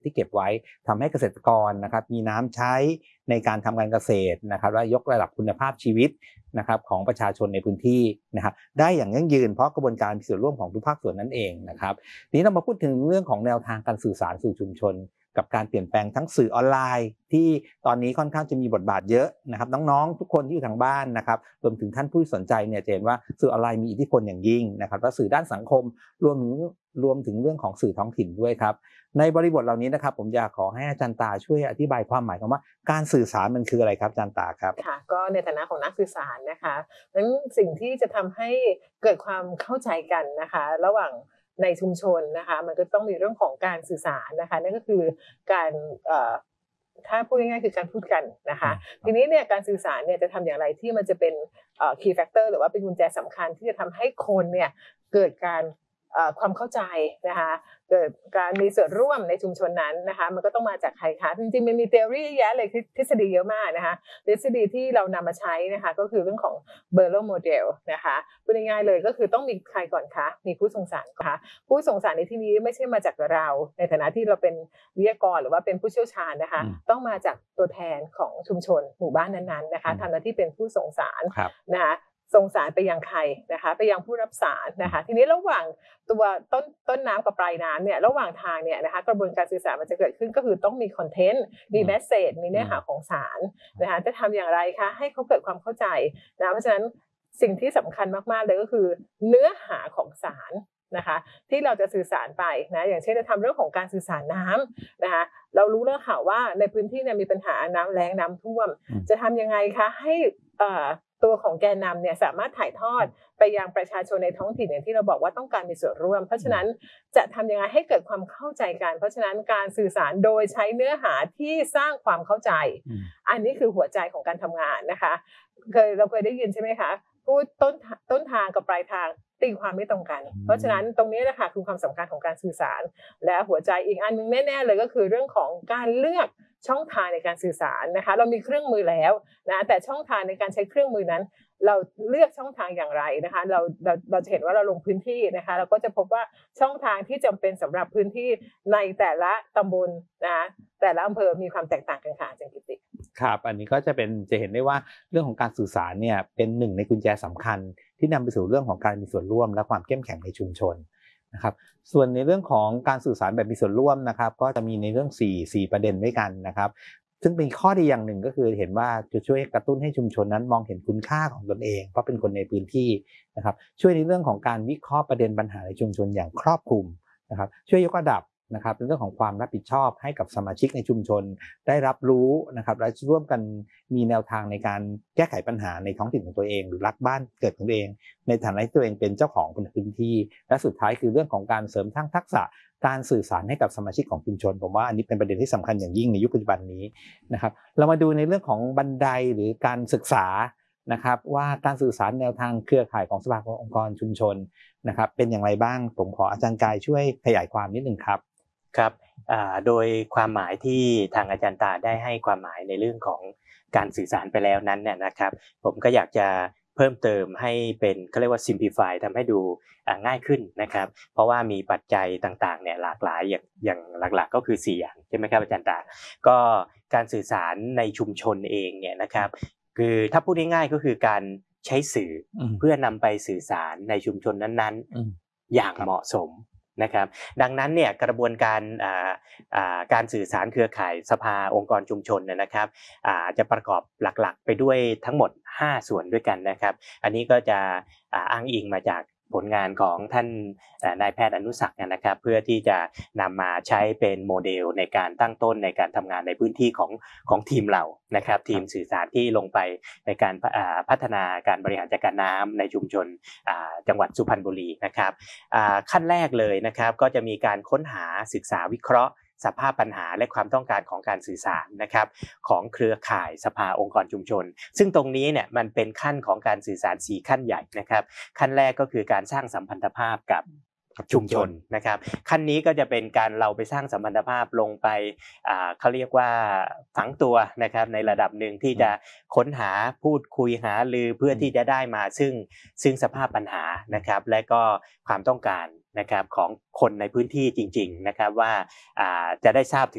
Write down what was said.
ที่เก็บไว้ทำให้เกษตรกรนะครับมีน้ำใช้ในการทำการเกษตรนะครับและยกระดับคุณภาพชีวิตนะครับของประชาชนในพื้นที่นะครับได้อย่างยั่งยืนเพราะกระบวนการมีส่วนร่วมของทุกภาคส่วนนั่นเองนะครับทีนี้เรามาพูดถึงเรื่องของแนวทางการสื่อสารสู่ชุมชนกับการเปลี่ยนแปลงทั้งสื่อออนไลน์ที่ตอนนี้ค่อนข้างจะมีบทบาทเยอะนะครับน้องๆทุกคนที่อยู่ทางบ้านนะครับรวมถึงท่านผู้สนใจเนี่ยจะเห็นว่าสื่อออนไลน์มีอิทธิพลอย่างยิ่งนะครับและสื่อด้านสังคมรวมถึงเรื่องของสื่อท้องถิ่นด้วยครับในบริบทเหล่านี้นะครับผมอยากขอให้อาจารย์ตาช่วยอธิบายความหมายคำว่าการสื่อสารมันคืออะไรครับอาจารย์ตาครับค่ะก็ในฐานะของนักสื่อสารนะคะนั้นสิ่งที่จะทำให้เกิดความเข้าใจกันนะคะระหว่างในชุมชนนะคะมันก็ต้องมีเรื่องของการสื่อสารนะคะนั่นก็คือการถ้าพูดง่ายๆคือการพูดกันนะคะทีนี้เนี่ยการสื่อสารเนี่ยจะทำอย่างไรที่มันจะเป็นkey factor หรือว่าเป็นกุญแจสำคัญที่จะทำให้คนเนี่ยเกิดการความเข้าใจนะคะเกิดการมีส่วนร่วมในชุมชนนั้นนะคะมันก็ต้องมาจากใครคะจริงๆมันมี theory เยอะแยะเลยทฤษฎีเยอะมากนะคะทฤษฎีที่เรานำมาใช้นะคะก็คือเรื่องของ Berlo Model นะคะพูดง่ายๆเลยก็คือต้องมีใครก่อนคะมีผู้ส่งสารค่ะผู้ส่งสารในที่นี้ไม่ใช่มาจากเราในฐานะที่เราเป็นวิทยากรหรือว่าเป็นผู้เชี่ยวชาญนะคะต้องมาจากตัวแทนของชุมชนหมู่บ้านนั้นๆนะคะทำหน้าที่เป็นผู้ส่งสารนะคะส่งสารไปยังใครนะคะไปยังผู้รับสารนะคะทีนี้ระหว่างตัวต้นน้ำกับปลายน้ำเนี่ยระหว่างทางเนี่ยนะคะกระบวนการสื่อสารมันจะเกิดขึ้นก็คือต้องมีคอนเทนต์มีเมสเสจมีเนื้อหาของสารนะคะจะทำอย่างไรคะให้เขาเกิดความเข้าใจนะเพราะฉะนั้นสิ่งที่สำคัญมากๆเลยก็คือเนื้อหาของสารนะคะที่เราจะสื่อสารไปนะอย่างเช่นจะทำเรื่องของการสื่อสารน้ำนะคะเรารู้แล้วค่ะว่าในพื้นที่เนี่ยมีปัญหาน้ำแล้งน้ำท่วมจะทำยังไงคะให้ตัวของแกนนำเนี่ยสามารถถ่ายทอดไปยังประชาชนในท้องถิ่นอย่างที่เราบอกว่าต้องการมีส่วนร่วมเพราะฉะนั้นจะทำยังไงให้เกิดความเข้าใจกันเพราะฉะนั้นการสื่อสารโดยใช้เนื้อหาที่สร้างความเข้าใจอันนี้คือหัวใจของการทำงานนะคะเราเคยได้ยินใช่ไหมคะพูดต้นทางกับปลายทางตีความไม่ตรงกันเพราะฉะนั้นตรงนี้นะคะคือความสำคัญของการสื่อสารและหัวใจอีกอันนึงแน่ๆเลยก็คือเรื่องของการเลือกช่องทางในการสื่อสารนะคะเรามีเครื่องมือแล้วนะแต่ช่องทางในการใช้เครื่องมือนั้นเราเลือกช่องทางอย่างไรนะคะเราจะเห็นว่าเราลงพื้นที่นะคะเราก็จะพบว่าช่องทางที่จำเป็นสำหรับพื้นที่ในแต่ละตำบลนะแต่ละอำเภอมีความแตกต่างกันค่ะอาจารย์กิติครับอันนี้ก็จะเห็นได้ว่าเรื่องของการสื่อสารเนี่ยเป็นหนึ่งในกุญแจสำคัญที่นำไปสู่เรื่องของการมีส่วนร่วมและความเข้มแข็งในชุมชนนะครับส่วนในเรื่องของการสื่อสารแบบมีส่วนร่วมนะครับก็จะมีในเรื่อง4ประเด็นด้วยกันนะครับซึ่งเป็นข้อดีอย่างหนึ่งก็คือเห็นว่าจะช่วยกระตุ้นให้ชุมชนนั้นมองเห็นคุณค่าของตนเองเพราะเป็นคนในพื้นที่นะครับช่วยในเรื่องของการวิเคราะห์ประเด็นปัญหาในชุมชนอย่างครอบคลุมนะครับช่วยยกระดับนะครับในเรื่องของความรับผิดชอบให้กับสมาชิกในชุมชนได้รับรู้นะครับและร่วมกันมีแนวทางในการแก้ไขปัญหาในท้องถิ่นของตัวเองหรือรักบ้านเกิดของตัวเองในฐานะที่ตัวเองเป็นเจ้าของพื้นที่และสุดท้ายคือเรื่องของการเสริมสร้างทักษะการสื่อสารให้กับสมาชิกของชุมชนผมว่าอันนี้เป็นประเด็นที่สำคัญอย่างยิ่งในยุคปัจจุบันนี้นะครับเรามาดูในเรื่องของบันไดหรือการศึกษานะครับว่าการสื่อสารแนวทางเครือข่ายของสภาองค์กรชุมชนนะครับเป็นอย่างไรบ้างผมขออาจารย์กายช่วยขยายความนิดนึงครับครับโดยความหมายที่ทางอาจารย์ตาได้ให้ความหมายในเรื่องของการสื่อสารไปแล้วนั้นเนี่ยนะครับผมก็อยากจะเพิ่มเติมให้เป็นเขาเรียกว่า simplify ทำให้ดูง่ายขึ้นนะครับเพราะว่ามีปัจจัยต่างๆเนี่ยหลากหลายอย่างหลักๆก็คือ4อย่างใช่ไหมครับอาจารย์ตาก็การสื่อสารในชุมชนเองเนี่ยนะครับคือถ้าพูดง่ายๆก็คือการใช้สื่อเพื่อนำไปสื่อสารในชุมชนนั้นๆอย่างเหมาะสมนะครับดังนั้นเนี่ยกระบวนการการสื่อสารเครือข่ายสภาองค์กรชุมชนนะครับจะประกอบหลักๆไปด้วยทั้งหมด5ส่วนด้วยกันนะครับอันนี้ก็จะอ้างอิงมาจากผลงานของท่านนายแพทย์อนุศักดิ์นะครับเพื่อที่จะนำมาใช้เป็นโมเดลในการตั้งต้นในการทำงานในพื้นที่ของทีมเรานะครับทีมสื่อสารที่ลงไปในการพัฒนาการบริหารจัดการน้ำในชุมชนจังหวัดสุพรรณบุรีนะครับขั้นแรกเลยนะครับก็จะมีการค้นหาศึกษาวิเคราะห์สภาพปัญหาและความต้องการของการสื่อสารนะครับของเครือข่ายสภาองค์กรชุมชนซึ่งตรงนี้เนี่ยมันเป็นขั้นของการสื่อสาร4ขั้นใหญ่นะครับขั้นแรกก็คือการสร้างสัมพันธภาพกับชุมชนนะครับขั้นนี้ก็จะเป็นการเราไปสร้างสัมพันธภาพลงไปเขาเรียกว่าฝังตัวนะครับในระดับหนึ่งที่จะค้นหาพูดคุยหารือเพื่อที่จะได้มาซึ่งสภาพปัญหานะครับและก็ความต้องการนะครับของคนในพื้นที่จริงๆนะครับว่าจะได้ทราบถึง